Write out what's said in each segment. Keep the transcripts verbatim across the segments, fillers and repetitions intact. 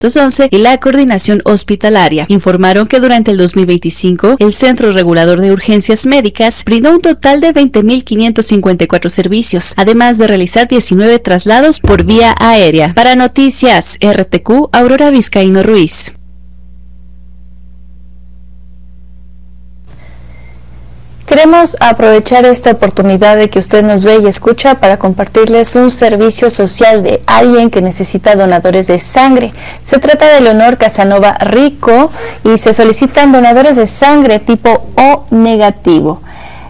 once y la Coordinación Hospitalaria informaron que durante el dos mil veinticinco el Centro Regulador de Urgencias Médicas brindó un total de veinte mil quinientos cincuenta y cuatro servicios, además de realizar diecinueve traslados por vía aérea. Para Noticias R T Q, Aurora Vizcaíno Ruiz. Queremos aprovechar esta oportunidad de que usted nos ve y escucha para compartirles un servicio social de alguien que necesita donadores de sangre. Se trata de Leonor Casanova Rico y se solicitan donadores de sangre tipo O negativo.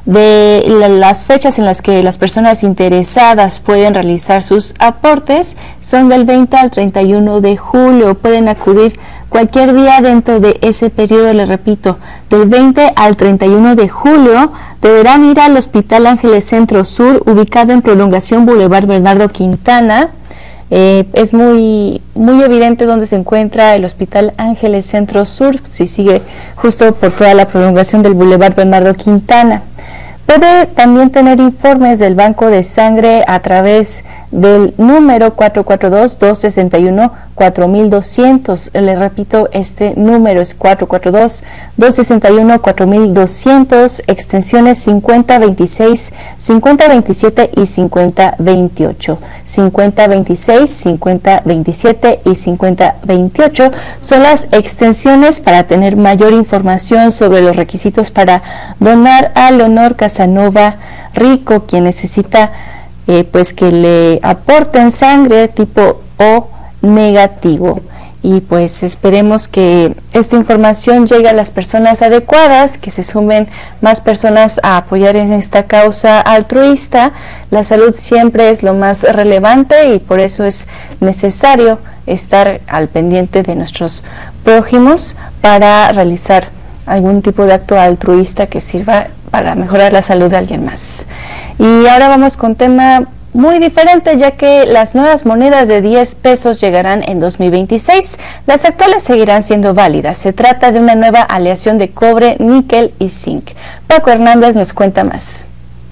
De las fechas en las que las personas interesadas pueden realizar sus aportes son del veinte al treinta y uno de julio. Pueden acudir cualquier día dentro de ese periodo, le repito, del veinte al treinta y uno de julio. Deberán ir al Hospital Ángeles Centro Sur, ubicado en Prolongación Boulevard Bernardo Quintana. Eh, es muy, muy evidente dónde se encuentra el Hospital Ángeles Centro Sur, si sigue justo por toda la prolongación del Boulevard Bernardo Quintana. Puede también tener informes del banco de sangre a través del número cuatro cuatro dos, dos seis uno, cuatro dos cero cero. Le repito, este número es cuatro cuatro dos, dos seis uno, cuatro dos cero cero, extensiones cincuenta veintiséis, cincuenta veintisiete y cincuenta veintiocho. cincuenta veintiséis, cincuenta veintisiete y cincuenta veintiocho son las extensiones para tener mayor información sobre los requisitos para donar a Leonor Casanova Rico, quien necesita eh, pues que le aporten sangre tipo O negativo. Y pues esperemos que esta información llegue a las personas adecuadas, que se sumen más personas a apoyar en esta causa altruista. La salud siempre es lo más relevante y por eso es necesario estar al pendiente de nuestros prójimos para realizar algún tipo de acto altruista que sirva para mejorar la salud de alguien más. Y ahora vamos con tema muy diferente, ya que las nuevas monedas de diez pesos llegarán en dos mil veintiséis. Las actuales seguirán siendo válidas. Se trata de una nueva aleación de cobre, níquel y zinc. Paco Hernández nos cuenta más.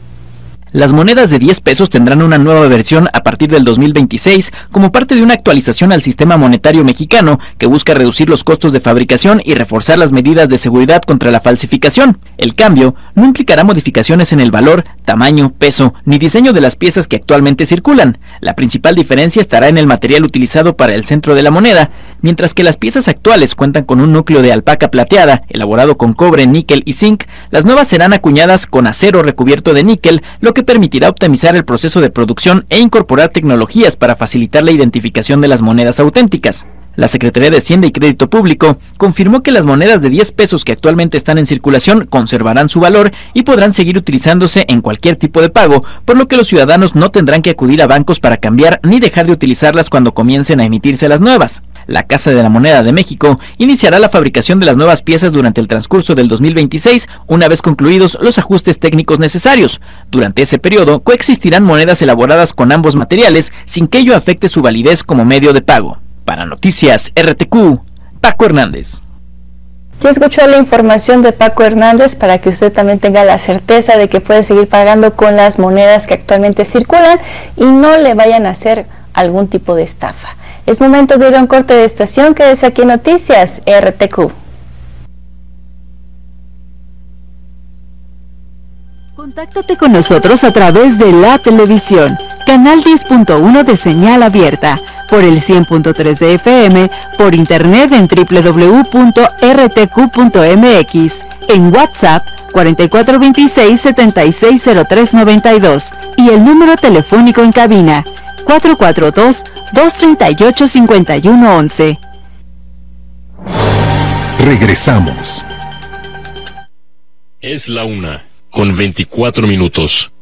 Las monedas de diez pesos tendrán una nueva versión a partir del dos mil veintiséis como parte de una actualización al sistema monetario mexicano que busca reducir los costos de fabricación y reforzar las medidas de seguridad contra la falsificación. El cambio no implicará modificaciones en el valor, tamaño, peso ni diseño de las piezas que actualmente circulan. La principal diferencia estará en el material utilizado para el centro de la moneda, mientras que las piezas actuales cuentan con un núcleo de alpaca plateada elaborado con cobre, níquel y zinc. Las nuevas serán acuñadas con acero recubierto de níquel, lo que permitirá optimizar el proceso de producción e incorporar tecnologías para facilitar la identificación de las monedas auténticas. La Secretaría de Hacienda y Crédito Público confirmó que las monedas de diez pesos que actualmente están en circulación conservarán su valor y podrán seguir utilizándose en cualquier tipo de pago, por lo que los ciudadanos no tendrán que acudir a bancos para cambiar ni dejar de utilizarlas cuando comiencen a emitirse las nuevas. La Casa de la Moneda de México iniciará la fabricación de las nuevas piezas durante el transcurso del dos mil veintiséis, una vez concluidos los ajustes técnicos necesarios. Durante ese periodo coexistirán monedas elaboradas con ambos materiales sin que ello afecte su validez como medio de pago. Para Noticias R T Q, Paco Hernández. Ya escuchó la información de Paco Hernández para que usted también tenga la certeza de que puede seguir pagando con las monedas que actualmente circulan y no le vayan a hacer algún tipo de estafa. Es momento de ir a un corte de estación. Quédese aquí en Noticias R T Q. Contáctate con nosotros a través de la televisión, canal diez punto uno de señal abierta, por el cien punto tres de F M, por internet en doble u doble u doble u punto r t q punto m x, en WhatsApp cuatro cuatro dos seis, siete seis cero tres nueve dos y el número telefónico en cabina cuatro cuatro dos, dos tres ocho, cinco uno once. Regresamos. Es la una con veinticuatro minutos.